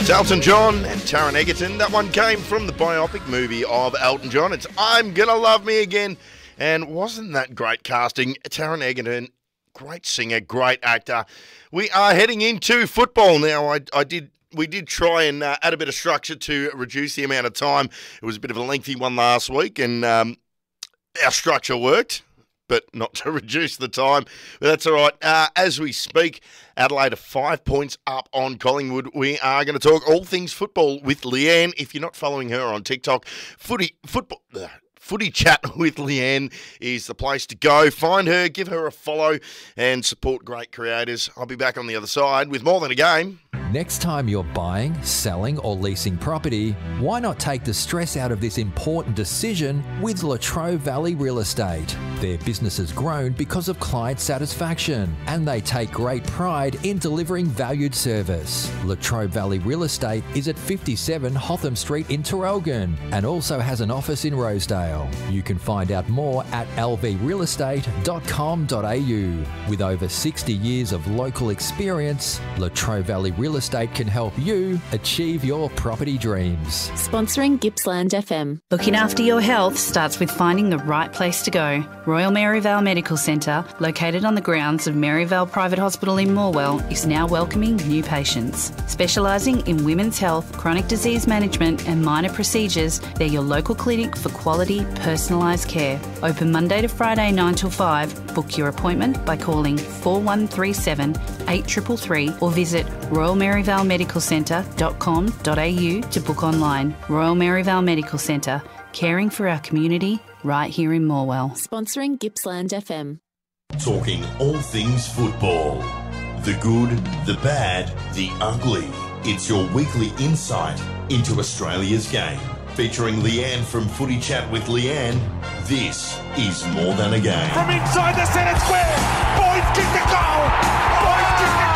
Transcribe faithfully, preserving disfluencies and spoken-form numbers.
It's Elton John and Taron Egerton. That one came from the biopic movie of Elton John. It's I'm Gonna Love Me Again. And wasn't that great casting? Taron Egerton, great singer, great actor. We are heading into football now. I, I did... We did try and uh, add a bit of structure to reduce the amount of time. It was a bit of a lengthy one last week, and um, our structure worked, but not to reduce the time. But that's all right. Uh, as we speak, Adelaide are five points up on Collingwood. We are going to talk all things football with Leanne. If you're not following her on TikTok, footy football. Uh, Footy Chat with Leanne is the place to go. Find her, give her a follow, and support great creators. I'll be back on the other side with more than a game. Next time you're buying, selling, or leasing property, why not take the stress out of this important decision with Latrobe Valley Real Estate? Their business has grown because of client satisfaction, and they take great pride in delivering valued service. Latrobe Valley Real Estate is at fifty-seven Hotham Street in Terrelgan and also has an office in Rosedale. You can find out more at l v real estate dot com dot a u. With over sixty years of local experience, Latrobe Valley Real Estate can help you achieve your property dreams. Sponsoring Gippsland F M. Looking after your health starts with finding the right place to go. Royal Maryvale Medical Centre, located on the grounds of Maryvale Private Hospital in Morwell, is now welcoming new patients. Specialising in women's health, chronic disease management and minor procedures, they're your local clinic for quality, personalised care. Open Monday to Friday nine till five. Book your appointment by calling four one three seven, eight three three three or visit royal maryvale medical centre dot com dot a u to book online. Royal Maryvale Medical Centre, caring for our community right here in Morwell. Sponsoring Gippsland F M. Talking all things football. The good, the bad, the ugly. It's your weekly insight into Australia's game. Featuring Leanne from Footy Chat with Leanne, this is More Than a Game. From inside the centre square, Boyd kicked the goal! Boyd kicked the